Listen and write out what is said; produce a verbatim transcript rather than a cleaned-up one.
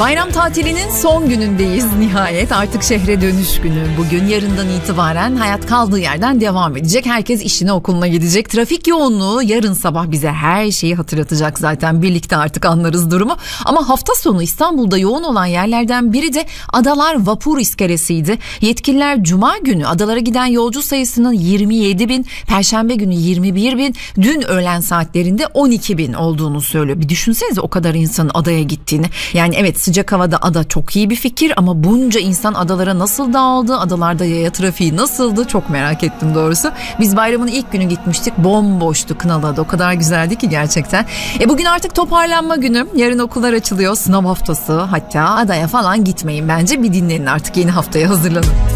Bayram tatilinin son günündeyiz nihayet. Artık şehre dönüş günü bugün. Yarından itibaren hayat kaldığı yerden devam edecek. Herkes işine, okuluna gidecek. Trafik yoğunluğu yarın sabah bize her şeyi hatırlatacak zaten. Birlikte artık anlarız durumu. Ama hafta sonu İstanbul'da yoğun olan yerlerden biri de Adalar Vapur İskelesi'ydi. Yetkililer Cuma günü adalara giden yolcu sayısının yirmi yedi bin, Perşembe günü yirmi bir bin, dün öğlen saatlerinde on iki bin olduğunu söylüyor. Bir düşünsenize o kadar insanın adaya gittiğini. Yani evet, sıcak havada ada çok iyi bir fikir ama bunca insan adalara nasıl dağıldı? Adalarda yaya trafiği nasıldı? Çok merak ettim doğrusu. Biz bayramın ilk günü gitmiştik. Bomboştu Kınalı'da. O kadar güzeldi ki gerçekten. E bugün artık toparlanma günü. Yarın okullar açılıyor. Sınav haftası. Hatta adaya falan gitmeyin bence. Bir dinlenin artık, yeni haftaya hazırlanın.